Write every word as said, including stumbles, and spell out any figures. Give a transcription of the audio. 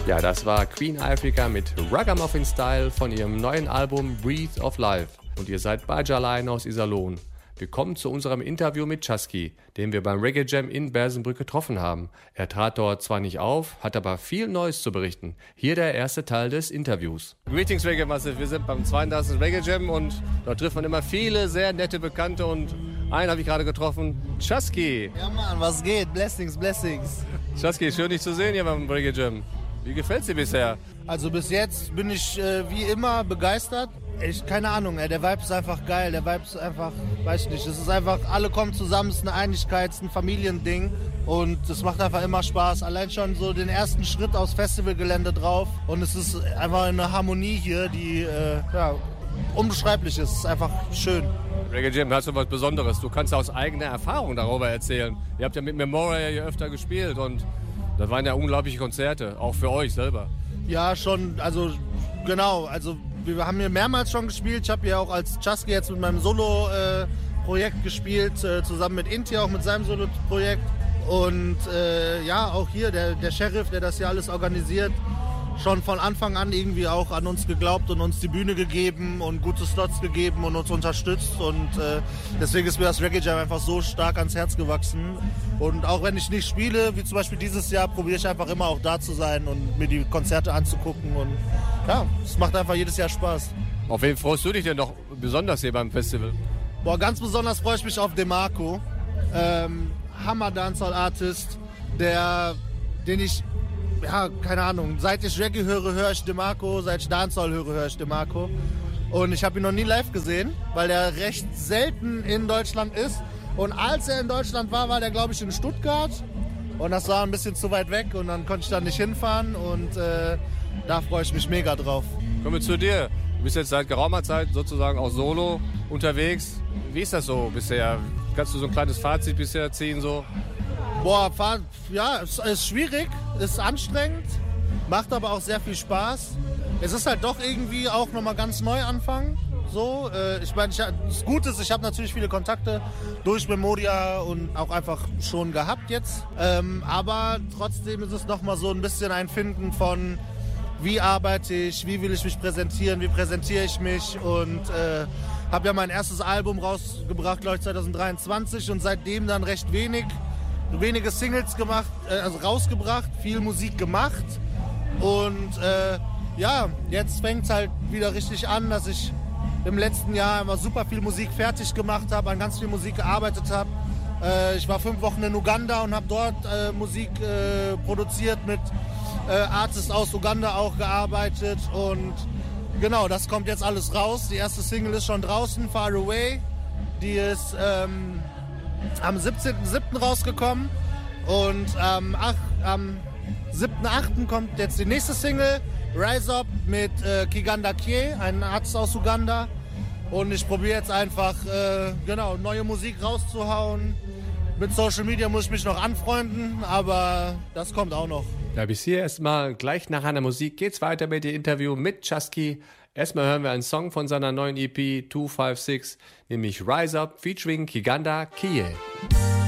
Ja, das war Queen Ifrica mit Ragamuffin Style von ihrem neuen Album Breathe of Life. Und ihr seid bei Jalain aus Iserlohn. Wir kommen zu unserem Interview mit Chasky, den wir beim Reggae Jam in Bersenbrück getroffen haben. Er trat dort zwar nicht auf, hat aber viel Neues zu berichten. Hier der erste Teil des Interviews. Greetings Reggae Massive, wir sind beim zweiunddreißigsten Reggae Jam und dort trifft man immer viele sehr nette Bekannte und einen habe ich gerade getroffen, Chasky. Ja Mann, was geht? Blessings, Blessings. Chasky, schön dich zu sehen hier beim Reggae Jam. Wie gefällt's dir bisher? Also bis jetzt bin ich äh, wie immer begeistert. Ich, keine Ahnung, ey, der Vibe ist einfach geil. Der Vibe ist einfach, weiß ich nicht, es ist einfach, alle kommen zusammen, es ist eine Einigkeit, es ist ein Familiending. Und es macht einfach immer Spaß. Allein schon so den ersten Schritt aufs Festivalgelände drauf. Und es ist einfach eine Harmonie hier, die äh, ja, unbeschreiblich ist. Es ist einfach schön. Reggae Jam, hast du was Besonderes? Du kannst aus eigener Erfahrung darüber erzählen. Ihr habt ja mit Memorial hier öfter gespielt und das waren ja unglaubliche Konzerte, auch für euch selber. Ja, schon, also genau, also wir haben hier mehrmals schon gespielt. Ich habe hier auch als Chasky jetzt mit meinem Solo-Projekt äh, gespielt, äh, zusammen mit Inti auch mit seinem Solo-Projekt. Und äh, ja, auch hier der, der Sheriff, der das hier alles organisiert, schon von Anfang an irgendwie auch an uns geglaubt und uns die Bühne gegeben und gute Slots gegeben und uns unterstützt. Und äh, deswegen ist mir das Reggae Jam einfach so stark ans Herz gewachsen. Und auch wenn ich nicht spiele, wie zum Beispiel dieses Jahr, probiere ich einfach immer auch da zu sein und mir die Konzerte anzugucken. Und ja, es macht einfach jedes Jahr Spaß. Auf wen freust du dich denn noch besonders hier beim Festival? Boah, ganz besonders freue ich mich auf DeMarco. Ähm, Hammer Dancehall Artist, der, den ich, ja, keine Ahnung, seit ich Reggae höre, höre ich DeMarco, seit ich Dancehall höre, höre ich DeMarco. Und ich habe ihn noch nie live gesehen, weil er recht selten in Deutschland ist. Und als er in Deutschland war, war der, glaube ich, in Stuttgart. Und das war ein bisschen zu weit weg und dann konnte ich da nicht hinfahren. Und äh, da freue ich mich mega drauf. Kommen wir zu dir. Du bist jetzt seit geraumer Zeit sozusagen auch solo unterwegs. Wie ist das so bisher? Kannst du so ein kleines Fazit bisher ziehen? So? Boah, ja, es ist schwierig, ist anstrengend, macht aber auch sehr viel Spaß. Es ist halt doch irgendwie auch nochmal ganz neu anfangen. So, äh, ich meine, das Gute ist, ich habe natürlich viele Kontakte durch Memoria und auch einfach schon gehabt jetzt. Ähm, aber trotzdem ist es nochmal so ein bisschen ein Finden von, wie arbeite ich, wie will ich mich präsentieren, wie präsentiere ich mich. Und äh, habe ja mein erstes Album rausgebracht, glaube ich, zwanzig dreiundzwanzig und seitdem dann recht wenig. wenige Singles gemacht, äh, also rausgebracht, viel Musik gemacht und äh, ja, jetzt fängt es halt wieder richtig an, dass ich im letzten Jahr immer super viel Musik fertig gemacht habe, an ganz viel Musik gearbeitet habe. Äh, ich war fünf Wochen in Uganda und habe dort äh, Musik äh, produziert, mit äh, Artists aus Uganda auch gearbeitet und genau, das kommt jetzt alles raus. Die erste Single ist schon draußen, Far Away, die ist ähm, am siebzehnten siebten rausgekommen und ähm, ach, am siebten achten kommt jetzt die nächste Single, Rise Up mit äh, Kiganda Kie, ein Arzt aus Uganda. Und ich probiere jetzt einfach äh, genau, neue Musik rauszuhauen. Mit Social Media muss ich mich noch anfreunden, aber das kommt auch noch. Ja, bis hier erstmal. Gleich nach einer Musik geht's weiter mit dem Interview mit Chasky. Erstmal hören wir einen Song von seiner neuen E P zwei fünf sechs, nämlich Rise Up featuring Kiganda Kie.